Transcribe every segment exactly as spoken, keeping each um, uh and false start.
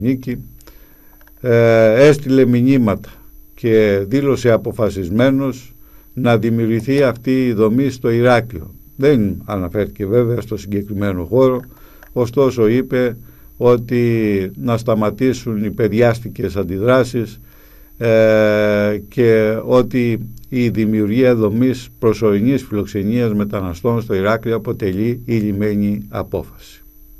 Θεσσαλονίκη, ε, έστειλε μηνύματα και δήλωσε αποφασισμένος να δημιουργηθεί αυτή η δομή στο Ηράκλειο. Δεν αναφέρθηκε βέβαια στο συγκεκριμένο χώρο, ωστόσο είπε ότι να σταματήσουν οι παιδιάστικες αντιδράσεις ε, και ότι η δημιουργία δομής προσωρινής φιλοξενίας μεταναστών στο Ηράκλειο αποτελεί η λυμμένη απόφαση.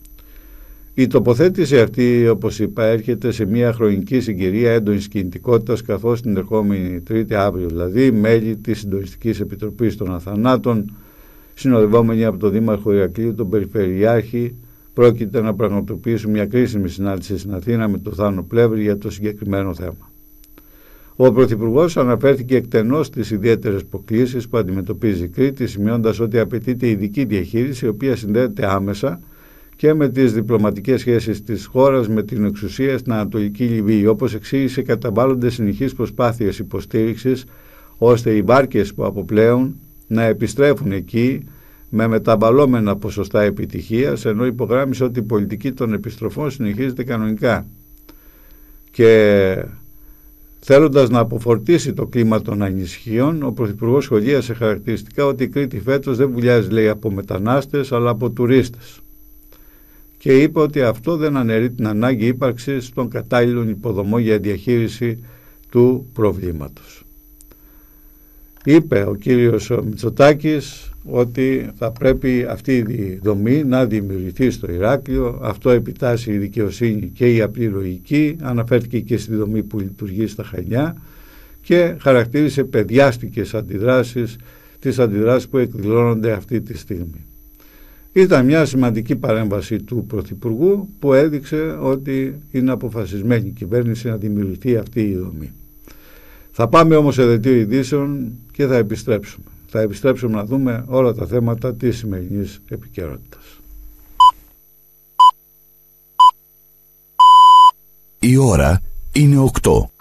Η τοποθέτηση αυτή, όπως είπα, έρχεται σε μια χρονική συγκυρία έντονης κινητικότητας, καθώς την ερχόμενη Τρίτη, αύριο δηλαδή, μέλη της Συντονιστικής Επιτροπής των Αθανάτων, συνοδευόμενοι από τον Δήμαρχο Ηρακλείου, τον Περιφερειάρχη, πρόκειται να πραγματοποιήσουν μια κρίσιμη συνάντηση στην Αθήνα με τον Θάνο Πλεύρη για το συγκεκριμένο θέμα. Ο Πρωθυπουργός αναφέρθηκε εκτενώς στις ιδιαίτερες προκλήσεις που αντιμετωπίζει η Κρήτη, σημειώντας ότι απαιτείται ειδική διαχείριση, η οποία συνδέεται άμεσα και με τις διπλωματικές σχέσεις της χώρας με την εξουσία στην Ανατολική Λιβύη. Όπως εξήγησε, καταβάλλονται συνεχείς προσπάθειες υποστήριξης ώστε οι βάρκες που αποπλέουν να επιστρέφουν εκεί με μεταβαλλόμενα ποσοστά επιτυχίας, ενώ υπογράμμισε ότι η πολιτική των επιστροφών συνεχίζεται κανονικά. Και θέλοντας να αποφορτήσει το κλίμα των ανησυχιών, ο Πρωθυπουργός σχολίασε χαρακτηριστικά ότι η Κρήτη φέτος δεν βουλιάζει, λέει, από μετανάστες αλλά από τουρίστες. Και είπε ότι αυτό δεν αναιρεί την ανάγκη ύπαρξης των κατάλληλων υποδομών για διαχείριση του προβλήματος. Είπε ο κύριος Μητσοτάκης ότι θα πρέπει αυτή η δομή να δημιουργηθεί στο Ηράκλειο. Αυτό επιτάσσει η δικαιοσύνη και η απλή λογική. Αναφέρθηκε και στη δομή που λειτουργεί στα Χανιά και χαρακτήρισε παιδιάστικες αντιδράσεις, τις αντιδράσεις που εκδηλώνονται αυτή τη στιγμή. Ήταν μια σημαντική παρέμβαση του Πρωθυπουργού που έδειξε ότι είναι αποφασισμένη η κυβέρνηση να δημιουργηθεί αυτή η δομή. Θα πάμε όμως σε δελτίο ειδήσεων και θα επιστρέψουμε. Θα επιστρέψουμε να δούμε όλα τα θέματα της σημερινής επικαιρότητας. Η ώρα είναι οκτώ.